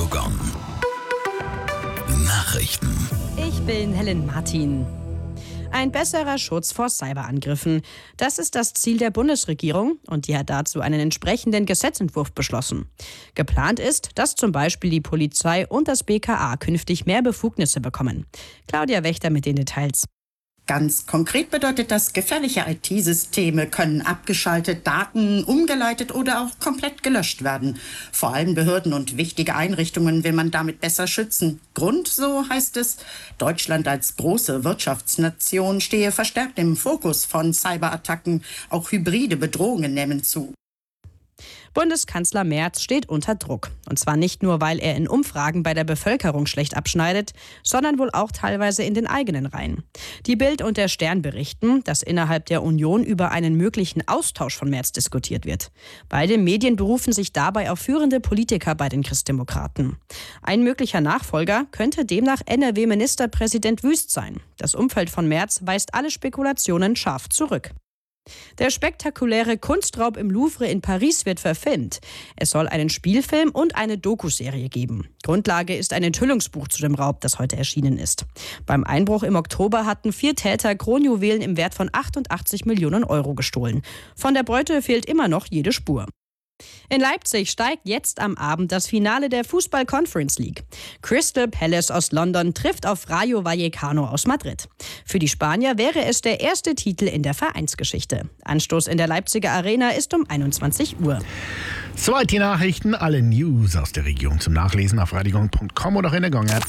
Gong. Nachrichten. Ich bin Helen Martin. Ein besserer Schutz vor Cyberangriffen. Das ist das Ziel der Bundesregierung und die hat dazu einen entsprechenden Gesetzentwurf beschlossen. Geplant ist, dass zum Beispiel die Polizei und das BKA künftig mehr Befugnisse bekommen. Claudia Wächter mit den Details. Ganz konkret bedeutet das, gefährliche IT-Systeme können abgeschaltet, Daten umgeleitet oder auch komplett gelöscht werden. Vor allem Behörden und wichtige Einrichtungen will man damit besser schützen. Grund, so heißt es, Deutschland als große Wirtschaftsnation stehe verstärkt im Fokus von Cyberattacken. Auch hybride Bedrohungen nehmen zu. Bundeskanzler Merz steht unter Druck. Und zwar nicht nur, weil er in Umfragen bei der Bevölkerung schlecht abschneidet, sondern wohl auch teilweise in den eigenen Reihen. Die Bild und der Stern berichten, dass innerhalb der Union über einen möglichen Austausch von Merz diskutiert wird. Beide Medien berufen sich dabei auf führende Politiker bei den Christdemokraten. Ein möglicher Nachfolger könnte demnach NRW-Ministerpräsident Wüst sein. Das Umfeld von Merz weist alle Spekulationen scharf zurück. Der spektakuläre Kunstraub im Louvre in Paris wird verfilmt. Es soll einen Spielfilm und eine Dokuserie geben. Grundlage ist ein Enthüllungsbuch zu dem Raub, das heute erschienen ist. Beim Einbruch im Oktober hatten 4 Täter Kronjuwelen im Wert von 88 Millionen Euro gestohlen. Von der Beute fehlt immer noch jede Spur. In Leipzig steigt jetzt am Abend das Finale der Fußball-Conference League. Crystal Palace aus London trifft auf Rayo Vallecano aus Madrid. Für die Spanier wäre es der erste Titel in der Vereinsgeschichte. Anstoß in der Leipziger Arena ist um 21 Uhr. Soweit die Nachrichten, alle News aus der Region zum Nachlesen auf radiogong.com oder in der Gong-App.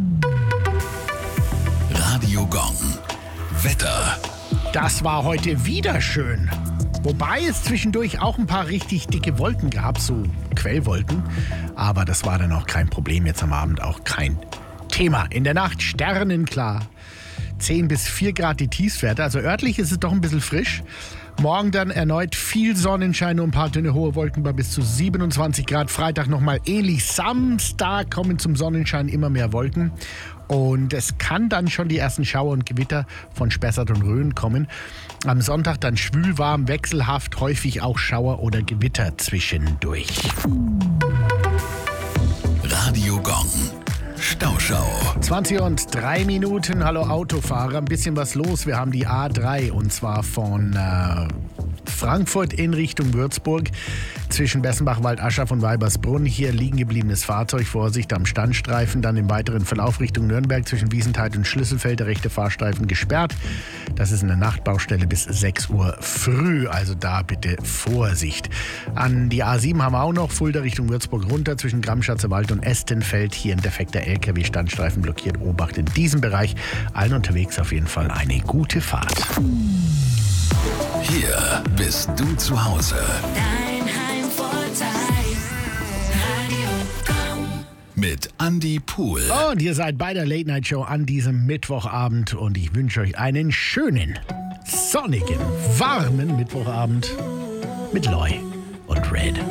Radio Gong. Wetter. Das war heute wieder schön. Wobei es zwischendurch auch ein paar richtig dicke Wolken gab, so Quellwolken. Aber das war dann auch kein Problem, jetzt am Abend auch kein Thema. In der Nacht sternenklar. 10 bis 4 Grad die Tiefstwerte, also örtlich ist es doch ein bisschen frisch. Morgen dann erneut viel Sonnenschein und ein paar dünne hohe Wolken bei bis zu 27 Grad. Freitag nochmal ähnlich. Samstag kommen zum Sonnenschein immer mehr Wolken. Und es kann dann schon die ersten Schauer und Gewitter von Spessart und Rhön kommen. Am Sonntag dann schwülwarm, wechselhaft, häufig auch Schauer oder Gewitter zwischendurch. Radio Gong. Stauschau. 20:03. Hallo Autofahrer, ein bisschen was los. Wir haben die A3 und zwar von Frankfurt in Richtung Würzburg. Zwischen Bessenbach, Waldaschach und Weibersbrunn. Hier liegen gebliebenes Fahrzeug. Vorsicht am Standstreifen. Dann im weiteren Verlauf Richtung Nürnberg zwischen Wiesenthal und Schlüsselfeld der rechte Fahrstreifen gesperrt. Das ist eine Nachtbaustelle bis 6 Uhr früh. Also da bitte Vorsicht. An die A7 haben wir auch noch Fulda Richtung Würzburg runter. Zwischen Gramschatzer-Wald und Estenfeld. Hier ein defekter LKW-Standstreifen blockiert. Obacht in diesem Bereich. Allen unterwegs auf jeden Fall eine gute Fahrt. Hier bist du zu Hause. Dein Heimvorteil. Radio Gong. Mit Andy Pool. Und ihr seid bei der Late Night Show an diesem Mittwochabend und ich wünsche euch einen schönen, sonnigen, warmen Mittwochabend mit Loy und Red.